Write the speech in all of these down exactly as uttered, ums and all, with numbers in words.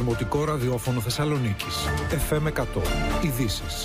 Δημοτικό Ραδιόφωνο Θεσσαλονίκης. εφ εμ εκατό. Ειδήσεις.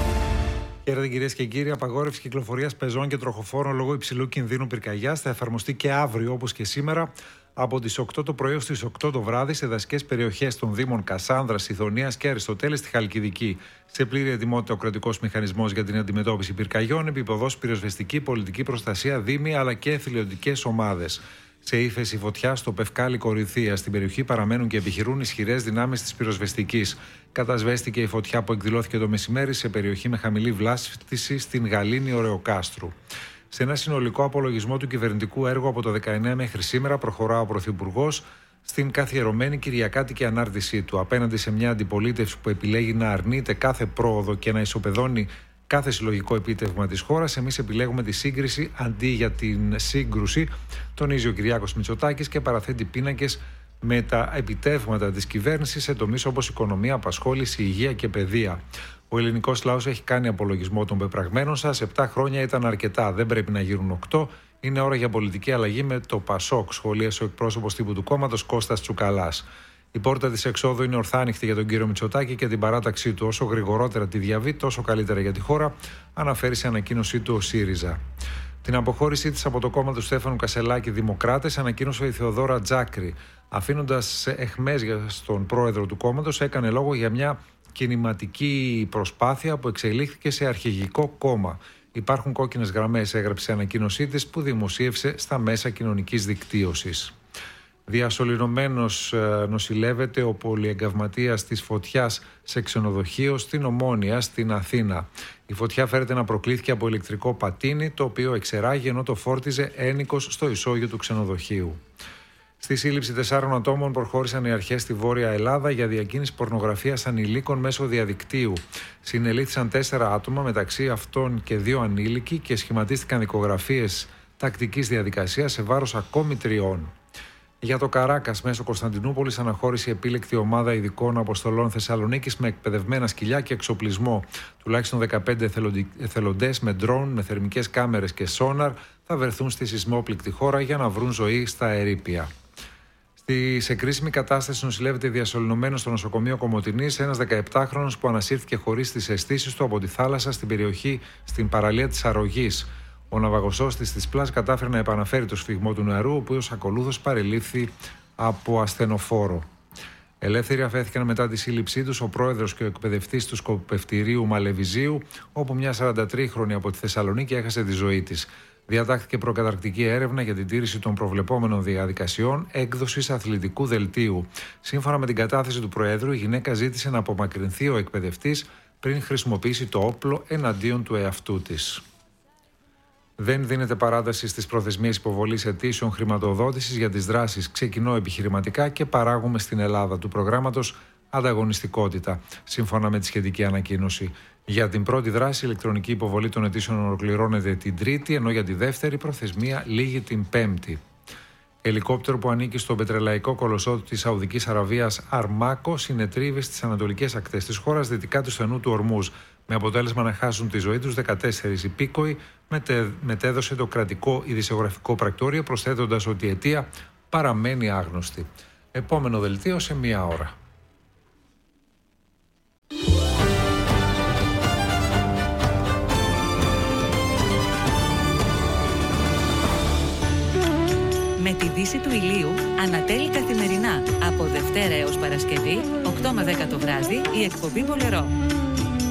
Χαίρετε κυρίες και κύριοι. Απαγόρευση κυκλοφορίας πεζών και τροχοφόρων λόγω υψηλού κινδύνου πυρκαγιάς θα εφαρμοστεί και αύριο, όπως και σήμερα, από τις οκτώ το πρωί ως τις οκτώ το βράδυ σε δασικές περιοχές των Δήμων Κασάνδρας, Ιδονίας και Αριστοτέλες στη Χαλκιδική. Σε πλήρη ετοιμότητα ο κρατικός μηχανισμός για την αντιμετώπιση πυρκαγιών, επιποδός, πυροσβεστική, πολιτική προστασία, δήμοι αλλά και εθελοντικές ομάδες. Σε ύφεση φωτιά στο Πευκάλι Κορινθία, στην περιοχή παραμένουν και επιχειρούν ισχυρές δυνάμεις της πυροσβεστικής. Κατασβέστηκε η φωτιά που εκδηλώθηκε το μεσημέρι σε περιοχή με χαμηλή βλάστηση στην Γαλήνη Ωρεοκάστρου. Σε ένα συνολικό απολογισμό του κυβερνητικού έργου από το δεκαεννέα μέχρι σήμερα, προχωρά ο Πρωθυπουργός στην καθιερωμένη κυριακάτικη ανάρτησή του. Απέναντι σε μια αντιπολίτευση που επιλέγει να αρνείται κάθε πρόοδο και να ισοπεδώνει κάθε συλλογικό επίτευγμα της χώρας, εμείς επιλέγουμε τη σύγκριση αντί για την σύγκρουση, τονίζει ο Κυριάκος Μητσοτάκης και παραθέτει πίνακες με τα επιτεύγματα της κυβέρνησης σε τομείς όπως οικονομία, απασχόληση, υγεία και παιδεία. Ο ελληνικός λαός έχει κάνει απολογισμό των πεπραγμένων σας. Επτά χρόνια ήταν αρκετά. Δεν πρέπει να γίνουν οκτώ. Είναι ώρα για πολιτική αλλαγή με το Πασόκ, σχολίασε ο εκπρόσωπος τύπου του κόμματος Κώστας Τσουκαλάς. Η πόρτα της εξόδου είναι ορθάνυχτη για τον κύριο Μητσοτάκη και την παράταξή του. Όσο γρηγορότερα τη διαβεί, τόσο καλύτερα για τη χώρα, αναφέρει σε ανακοίνωσή του ο ΣΥΡΙΖΑ. Την αποχώρησή της από το κόμμα του Στέφανου Κασελάκη Δημοκράτες ανακοίνωσε η Θεοδόρα Τζάκρη. Αφήνοντας εχμές στον πρόεδρο του κόμματος, έκανε λόγο για μια κινηματική προσπάθεια που εξελίχθηκε σε αρχηγικό κόμμα. Υπάρχουν κόκκινες γραμμές, έγραψε η ανακοίνωσή της που δημοσίευσε στα μέσα κοινωνικής δικτύωσης. Διασωληνωμένος νοσηλεύεται ο πολυεγκαυματίας της φωτιάς σε ξενοδοχείο στην Ομόνια, στην Αθήνα. Η φωτιά φέρεται να προκλήθηκε από ηλεκτρικό πατίνι, το οποίο εξεράγει ενώ το φόρτιζε ένικος στο ισόγειο του ξενοδοχείου. Στη σύλληψη τεσσάρων ατόμων προχώρησαν οι αρχές στη Βόρεια Ελλάδα για διακίνηση πορνογραφίας ανηλίκων μέσω διαδικτύου. Συνελήφθησαν τέσσερα άτομα, μεταξύ αυτών και δύο ανήλικοι, και σχηματίστηκαν δικογραφίες τακτικής διαδικασίας σε βάρος ακόμη τριών. Για το Καράκας, μέσω Κωνσταντινούπολης, αναχώρησε η επίλεκτη ομάδα ειδικών αποστολών Θεσσαλονίκης με εκπαιδευμένα σκυλιά και εξοπλισμό. Τουλάχιστον δεκαπέντε εθελοντές με ντρόουν, με θερμικές κάμερες και σόναρ θα βρεθούν στη σεισμόπληκτη χώρα για να βρουν ζωή στα ερείπια. Στη, σε κρίσιμη κατάσταση νοσηλεύεται διασωληνωμένος στο νοσοκομείο Κομοτηνής ένας δεκαεπτάχρονος που ανασύρθηκε χωρίς τις αισθήσεις του από τη θάλασσα στην περιοχή στην παραλία της Αρρωγής. Ο ναυαγοσώστης της Πλάς κατάφερε να επαναφέρει το σφιγμό του νεαρού, ο οποίος ακολούθως παρελήφθη από ασθενοφόρο. Ελεύθεροι αφέθηκαν μετά τη σύλληψή τους ο πρόεδρος και ο εκπαιδευτής του σκοπευτηρίου Μαλεβιζίου, όπου μια σαραντατρίχρονη από τη Θεσσαλονίκη έχασε τη ζωή της. Διατάχθηκε προκαταρκτική έρευνα για την τήρηση των προβλεπόμενων διαδικασιών έκδοσης αθλητικού δελτίου. Σύμφωνα με την κατάθεση του Προέδρου, η γυναίκα ζήτησε να απομακρυνθεί ο εκπαιδευτής πριν χρησιμοποιήσει το όπλο εναντίον του εαυτού της. Δεν δίνεται παράταση στις προθεσμίες υποβολής αιτήσεων χρηματοδότησης για τις δράσεις «Ξεκινώ επιχειρηματικά» και «Παράγουμε στην Ελλάδα» του προγράμματος «Ανταγωνιστικότητα», σύμφωνα με τη σχετική ανακοίνωση. Για την πρώτη δράση, η ηλεκτρονική υποβολή των αιτήσεων ολοκληρώνεται την Τρίτη, ενώ για τη δεύτερη προθεσμία λήγει την Πέμπτη. Ελικόπτερο που ανήκει στον πετρελαϊκό κολοσσό της Σαουδικής Αραβίας Αρμάκο συνετρίβει στις ανατολικές ακτές της χώρας δυτικά του στενού του Ορμούζ, με αποτέλεσμα να χάσουν τη ζωή τους δεκατέσσερις υπήκοοι, μετε, μετέδωσε το κρατικό ειδησιογραφικό πρακτόριο, προσθέτοντας ότι η αιτία παραμένει άγνωστη. Επόμενο δελτίο σε μία ώρα. Με τη δύση του ηλίου ανατέλει καθημερινά από Δευτέρα έως Παρασκευή, οκτώ με δέκα το βράδυ, η εκπομπή Μπολερό.